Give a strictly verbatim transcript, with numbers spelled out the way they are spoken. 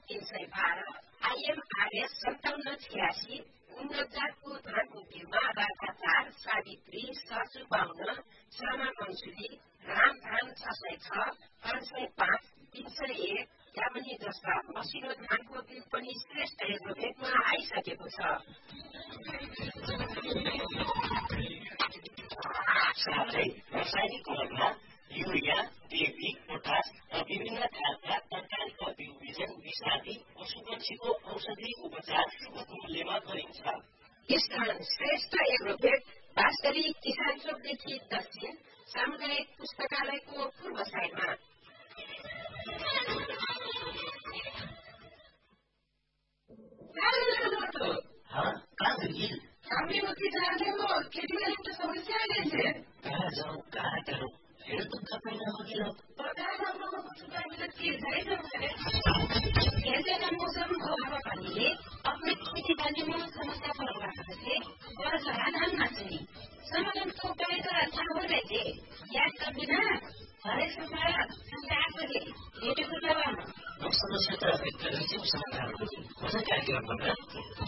तीन सय बाह्र आइएमआरएस सन्ताउन्न छ्यासी उन्नत जातको धानको बिउमा राखा चार सावित्री ससु बाहुन श्यामा मन्सुली राम धान छ सय छ पाँच सय पाँच तीन सय एक यामनी जस्ता मसिनो धानको बिउ पनि श्रेष्ठ एग्रोभेटमा आइसकेको छ। साथै रासायनिक मलमा युरिया डिएपी पोटास र विभिन्न खालका तरकारीका बिउ बिजन विषादी पशुपक्षीको औषधि उपचार सुगत मूल्यमा गरिन्छ। यस कारण श्रेष्ठ एग्रोभेट वास्तविक किसान चोकदेखि दक्षिण सामुदायिक पुस्तकालयको पूर्व साइडमा। Kami berbicara dulu, kita itu selesai saja. Kau kah tahu? Itu kapan nak hidup? Perkara mau sudah berhenti saja. Kerja dan musim berapa kali? Apa kita tadi mau semasa berapa kali? Berjalan masih. Semalam tu kita tahu saja. Ya tapi nak, hari semasa sampai apa lagi? Itu kita apa? Maksudnya saya tak fikir itu sama. Masa kaya kira berapa?